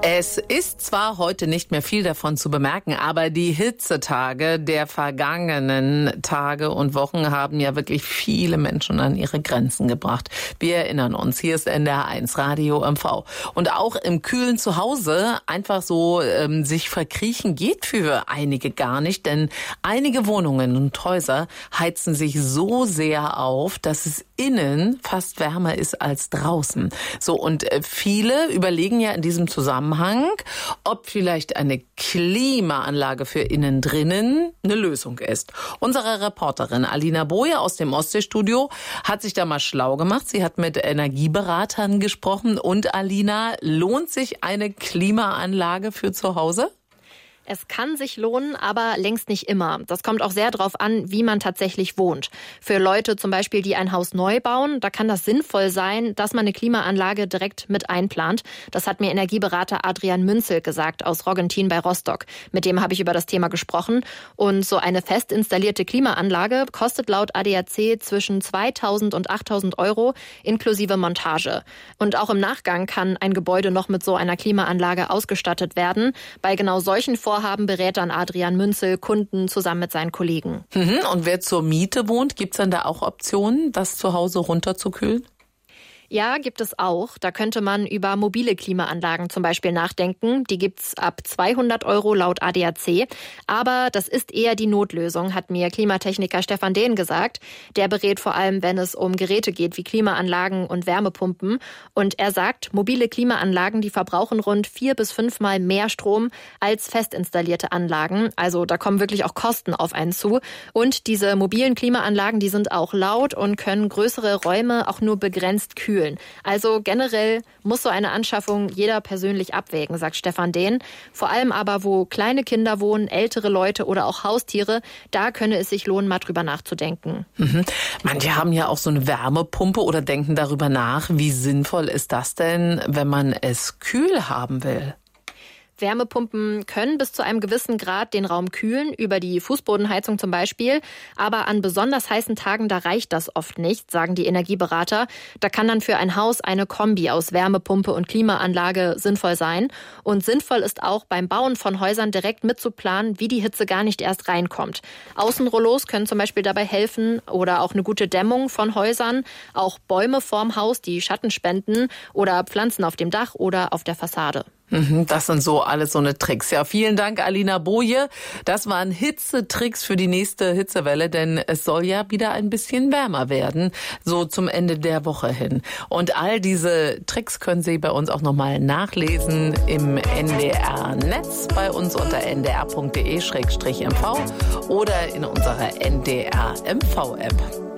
Es ist zwar heute nicht mehr viel davon zu bemerken, aber die Hitzetage der vergangenen Tage und Wochen haben ja wirklich viele Menschen an ihre Grenzen gebracht. Wir erinnern uns, hier ist NDR1 Radio MV. Und auch im kühlen Zuhause einfach so sich verkriechen geht für einige gar nicht, denn einige Wohnungen und Häuser heizen sich so sehr auf, dass es innen fast wärmer ist als draußen. So, und viele überlegen ja in diesem Zusammenhang, ob vielleicht eine Klimaanlage für innen drinnen eine Lösung ist. Unsere Reporterin Alina Boje aus dem Ostseestudio hat sich da mal schlau gemacht. Sie hat mit Energieberatern gesprochen. Und Alina, lohnt sich eine Klimaanlage für zu Hause? Es kann sich lohnen, aber längst nicht immer. Das kommt auch sehr darauf an, wie man tatsächlich wohnt. Für Leute zum Beispiel, die ein Haus neu bauen, da kann das sinnvoll sein, dass man eine Klimaanlage direkt mit einplant. Das hat mir Energieberater Adrian Münzel gesagt aus Roggentin bei Rostock. Mit dem habe ich über das Thema gesprochen. Und so eine fest installierte Klimaanlage kostet laut ADAC zwischen 2.000 und 8.000 Euro inklusive Montage. Und auch im Nachgang kann ein Gebäude noch mit so einer Klimaanlage ausgestattet werden. Bei genau solchen Vorhaben berät dann Adrian Münzel Kunden zusammen mit seinen Kollegen. Und wer zur Miete wohnt, gibt's dann da auch Optionen, das zu Hause runterzukühlen? Ja, gibt es auch. Da könnte man über mobile Klimaanlagen zum Beispiel nachdenken. Die gibt's ab 200 Euro laut ADAC. Aber das ist eher die Notlösung, hat mir Klimatechniker Stefan Dehn gesagt. Der berät vor allem, wenn es um Geräte geht wie Klimaanlagen und Wärmepumpen. Und er sagt, mobile Klimaanlagen, die verbrauchen rund 4 bis 5 Mal mehr Strom als fest installierte Anlagen. Also da kommen wirklich auch Kosten auf einen zu. Und diese mobilen Klimaanlagen, die sind auch laut und können größere Räume auch nur begrenzt kühlen. Also generell muss so eine Anschaffung jeder persönlich abwägen, sagt Stefan Dehn. Vor allem aber, wo kleine Kinder wohnen, ältere Leute oder auch Haustiere, da könne es sich lohnen, mal drüber nachzudenken. Manche haben ja auch so eine Wärmepumpe oder denken darüber nach. Wie sinnvoll ist das denn, wenn man es kühl haben will? Wärmepumpen können bis zu einem gewissen Grad den Raum kühlen, über die Fußbodenheizung zum Beispiel. Aber an besonders heißen Tagen, da reicht das oft nicht, sagen die Energieberater. Da kann dann für ein Haus eine Kombi aus Wärmepumpe und Klimaanlage sinnvoll sein. Und sinnvoll ist auch beim Bauen von Häusern direkt mitzuplanen, wie die Hitze gar nicht erst reinkommt. Außenrollos können zum Beispiel dabei helfen oder auch eine gute Dämmung von Häusern. Auch Bäume vorm Haus, die Schatten spenden oder Pflanzen auf dem Dach oder auf der Fassade. Das sind so alles so eine Tricks. Ja, vielen Dank, Alina Boje. Das waren Hitzetricks für die nächste Hitzewelle, denn es soll ja wieder ein bisschen wärmer werden, so zum Ende der Woche hin. Und all diese Tricks können Sie bei uns auch nochmal nachlesen im NDR-Netz, bei uns unter ndr.de/mv oder in unserer NDR-MV-App.